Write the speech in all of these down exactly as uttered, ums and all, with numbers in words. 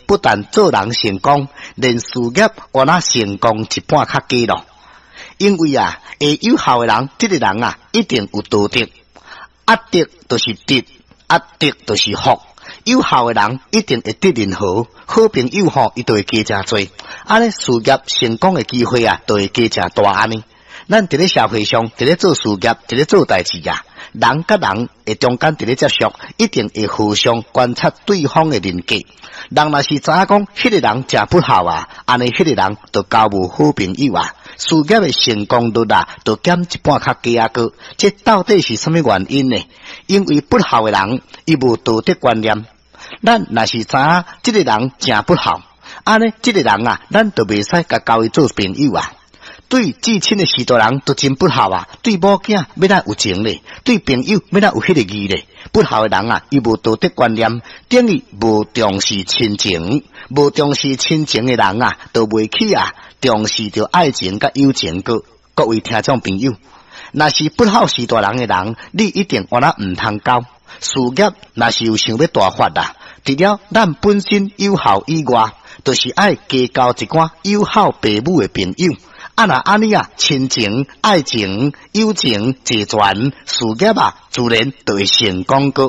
不但做人成功，连事业我那成功一半较低咯。因为啊，会有效的人，这个人啊，一定有道德，压德就是德，压德就是福。有效的人一定会得人好，好朋友吼，伊就会加真多，安尼事业成功的机会啊，就会加真大安尼。咱伫咧社会上，伫咧做事业，伫咧做代志啊，人甲人会中间伫咧接触，一定会互相观察对方的人格。人若是知影讲，迄个人真不好啊，安尼迄个人就交无好朋友啊。事业的成功率啊，就减一半较低啊个。这到底是什么原因呢？因为不好的人，伊无道德观念。咱若是知影这个人真不好，安尼这个人啊，咱就袂使甲交伊做朋友啊。对至亲的许多人都真不好啊，对某囝要哪有情咧，对朋友要哪有迄个义咧。不好的人啊，伊无道德观念，等于无重视亲情，无重视亲情的人啊，都袂起啊重视着爱情甲友情个。各位听众朋友，若是不好许多人的人，你一定我那唔通交。事业若是有想要大发啦，除了咱本身有效以外，就是爱加交一寡有效父母的朋友。啊那安尼啊，亲情、爱情、友情齐全，事业啊，自然就会成功个。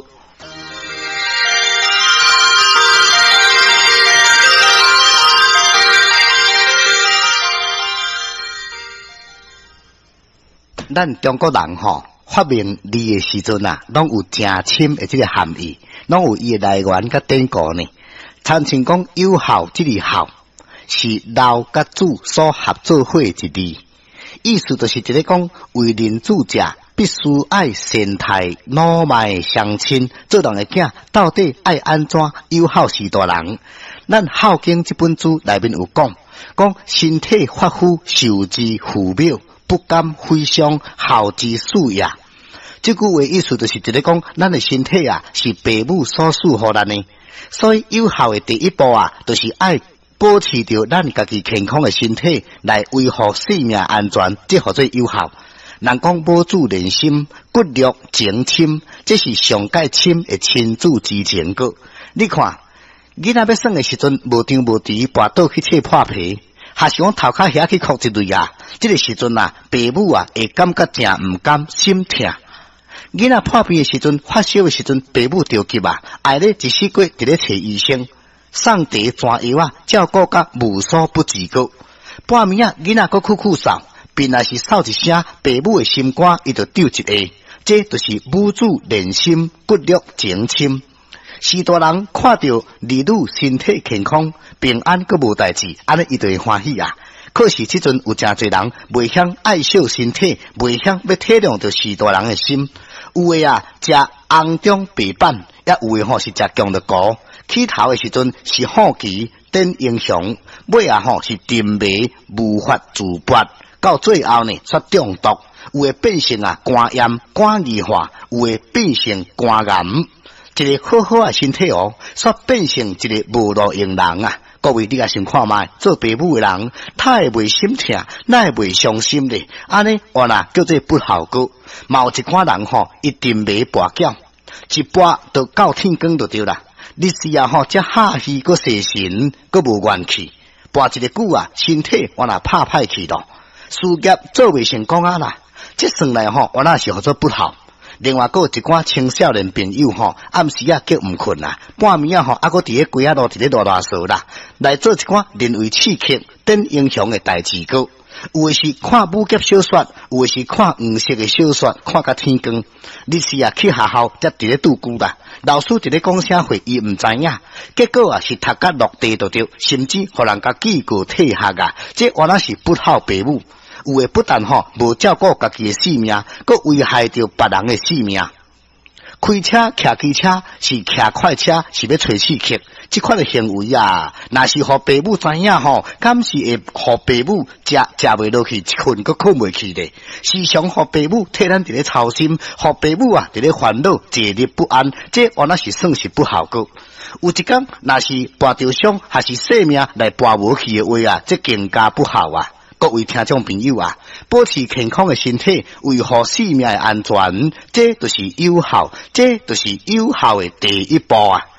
咱中国人吼、哦，发明字的时阵啊，拢有正深的这个含义，拢有伊的来源甲典故呢。参像讲有效这个效。是老甲主所合作伙一字，意思就是一个讲为人主者必须爱善待老迈乡亲，做人的囝到底爱安怎有效是大人。咱《孝经》这本书内面有讲，讲身体发肤受之父母，不敢非伤孝之属也。这句话意思就是一个讲，咱的身体啊是父母所赐予咱的，所以有效的第一步啊，就是爱。保持着咱家己健康的身体，来维护生命安全，这叫做有效。人讲母子连心，骨肉情亲，这是上界深的亲子之情个。你看，囡仔要生的时阵，无张无弛，跋倒去切破皮，还是讲头壳遐去哭一类啊？这个时阵啊，父母啊会感觉真唔甘，心痛。囡仔破皮的时阵，发烧的时阵，父母着急啊，挨咧一世过伫咧找医生。送茶抓药啊，照顾甲无所不至个。半暝啊，囡仔搁哭哭扫，便若是扫一声，父母的心肝伊就丢一下。这就是母子连心，骨肉情亲。许多人看到儿女身体健康、平安，搁无代志，安尼伊就会欢喜啊。可是即阵有真侪人袂晓爱惜身体，袂晓要体谅着许多人的心。有诶啊，食红中白板，也有诶吼是食姜的果。起头的时阵是好奇等英雄，尾啊吼是沉迷无法自拔，到最后呢却中毒，有诶变成啊肝炎、肝硬化，有诶变成肝癌。一个好好诶身体哦，却变成一个无路用人啊！各位你也想看卖，做父母诶人，他会袂心痛，哪会袂伤心咧？安尼我呐叫做不好过。嘛有一款人吼，一沉迷跋筊，一跋到到天光就对啦。你是啊吼，这下戏个蛇神个无元气，跋一个久啊，身体我那怕歹去咯，事业做未成功啊啦，这算来吼，我那是叫做不好。另外，还有一寡青少年朋友吼，暗时啊叫唔困啦，半暝啊吼，啊个伫咧规啊路伫咧乱乱说啦，来做一寡人为刺激等英雄的代志个。有的是看武侠小说，有的是看黄色的小说，看甲天光。你是啊去学校才伫咧拄久啦，老师伫咧讲啥话，伊唔知影，结果啊是读甲落地就着，甚至互人家记过退学啊，这原来是不好父母。有诶不但吼无照顾家己诶性命，佮危害着别人诶性命。开车骑机车是骑快车，是要吹刺激，即款诶行为啊，若是互父母知影吼，敢是会互父母食食袂落去，困佮困袂去咧。时常互父母替咱伫咧操心，互父母啊伫咧烦恼，坐立不安，这原来是算是不好个。有一天，若是跋着伤，还是性命来跋无去诶话啊，这更加不好啊！各位听众朋友啊，保持健康的身体，维护生命的安全，这就是有效，这就是有效的第一步啊！